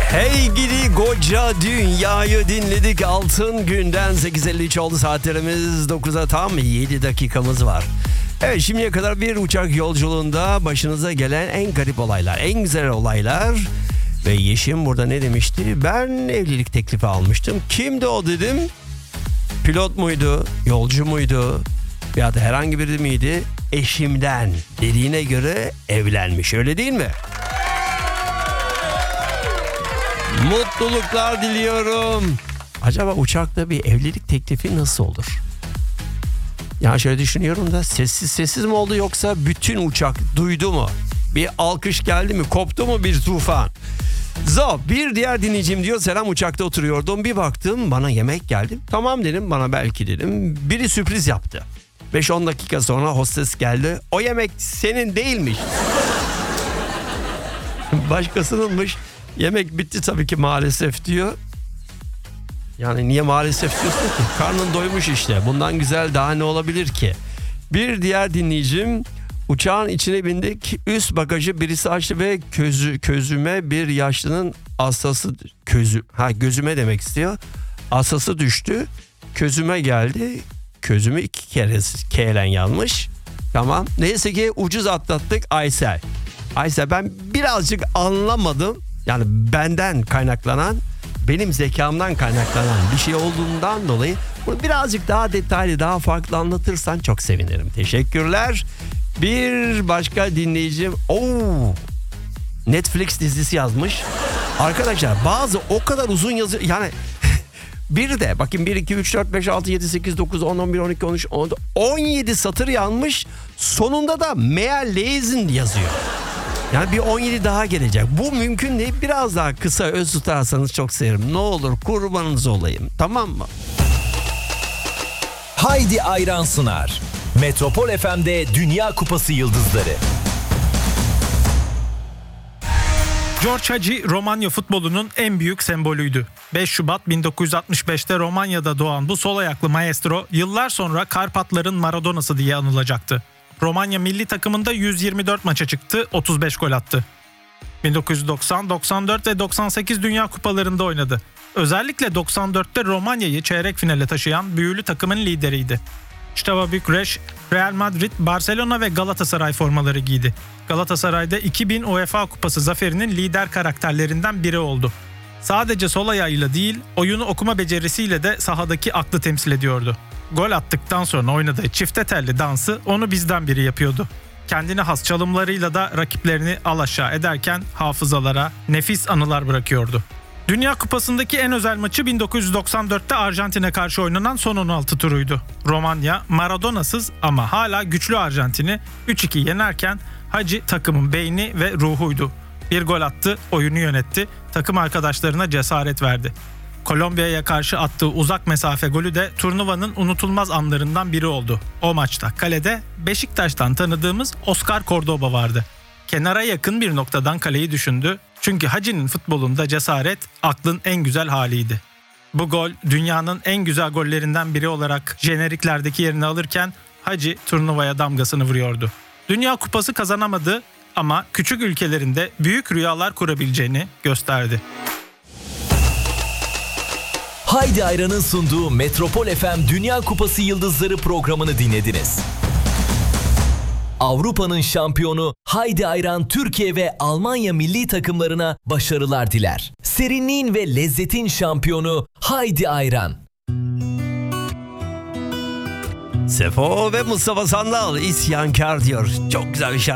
Hey gidi koca dünyayı dinledik. Altın günden 8.53 oldu saatlerimiz. 9'a tam 7 dakikamız var. Evet, şimdiye kadar bir uçak yolculuğunda başınıza gelen en garip olaylar, en güzel olaylar. Ve Yeşim burada ne demişti? Ben evlilik teklifi almıştım. Kimdi o dedim. Pilot muydu? Yolcu muydu? Ya da herhangi biri miydi? Eşimden dediğine göre evlenmiş, öyle değil mi? Mutluluklar diliyorum. Acaba uçakta bir evlilik teklifi nasıl olur? Ya şöyle düşünüyorum da sessiz mi oldu yoksa bütün uçak duydu mu? Bir alkış geldi mi? Koptu mu bir tufan? Bir diğer dinleyicim diyor, selam, uçakta oturuyordum. Bir baktım bana yemek geldi. Tamam dedim, bana belki dedim. Biri sürpriz yaptı. 5-10 dakika sonra hostes geldi. O yemek senin değilmiş. Başkasınınmış. Yemek bitti tabii ki maalesef diyor. Yani niye maalesef diyorsun ki? Karnın doymuş işte. Bundan güzel daha ne olabilir ki? Bir diğer dinleyicim, uçağın içine bindik. Üst bagajı birisi açtı ve közüme bir yaşlının asası gözüme demek istiyor. Asası düştü. Közüme geldi. Közümü 2 kere K'len yanmış. Tamam. Neyse ki ucuz atlattık. Aysel, ben birazcık anlamadım. Yani benden kaynaklanan, benim zekamdan kaynaklanan bir şey olduğundan dolayı bunu birazcık daha detaylı, daha farklı anlatırsan çok sevinirim. Teşekkürler. Bir başka dinleyicim Netflix dizisi yazmış. Arkadaşlar bazı o kadar uzun yazı, yani bir de bakın 1, 2, 3, 4, 5, 6, 7, 8, 9, 10, 11, 12, 13, 17 satır yanmış. Sonunda da meal lesen yazıyor. Yani bir 17 daha gelecek. Bu mümkün değil. Biraz daha kısa öz tutarsanız çok sevinirim. Ne olur, kurbanınız olayım. Tamam mı? Haydi Ayran sunar. Metropol FM'de Dünya Kupası Yıldızları. George Hagi Romanya futbolunun en büyük sembolüydü. 5 Şubat 1965'te Romanya'da doğan bu sol ayaklı maestro yıllar sonra Karpatların Maradona'sı diye anılacaktı. Romanya milli takımında 124 maça çıktı, 35 gol attı. 1990, 94 ve 98 Dünya Kupalarında oynadı. Özellikle 94'te Romanya'yı çeyrek finale taşıyan büyülü takımın lideriydi. Steaua Bükreş, Real Madrid, Barcelona ve Galatasaray formaları giydi. Galatasaray'da 2000 UEFA Kupası zaferinin lider karakterlerinden biri oldu. Sadece sol ayağıyla değil, oyunu okuma becerisiyle de sahadaki aklı temsil ediyordu. Gol attıktan sonra oynadığı çifte telli dansı onu bizden biri yapıyordu. Kendine has çalımlarıyla da rakiplerini alaşağı ederken hafızalara nefis anılar bırakıyordu. Dünya Kupası'ndaki en özel maçı 1994'te Arjantin'e karşı oynanan son 16 turuydu. Romanya, Maradona'sız ama hala güçlü Arjantin'i 3-2 yenerken Hagi takımın beyni ve ruhuydu. Bir gol attı, oyunu yönetti, takım arkadaşlarına cesaret verdi. Kolombiya'ya karşı attığı uzak mesafe golü de turnuvanın unutulmaz anlarından biri oldu. O maçta kalede Beşiktaş'tan tanıdığımız Oscar Cordoba vardı. Kenara yakın bir noktadan kaleyi düşündü. Çünkü Hagi'nin futbolunda cesaret aklın en güzel haliydi. Bu gol dünyanın en güzel gollerinden biri olarak jeneriklerdeki yerini alırken Hagi turnuvaya damgasını vuruyordu. Dünya Kupası kazanamadı ama küçük ülkelerinde büyük rüyalar kurabileceğini gösterdi. Haydi Ayran'ın sunduğu Metropol FM Dünya Kupası Yıldızları programını dinlediniz. Avrupa'nın şampiyonu Haydi Ayran Türkiye ve Almanya milli takımlarına başarılar diler. Serinliğin ve lezzetin şampiyonu Haydi Ayran. Sefo ve Mustafa Sandal isyankar diyor. Çok güzel bir şarkı.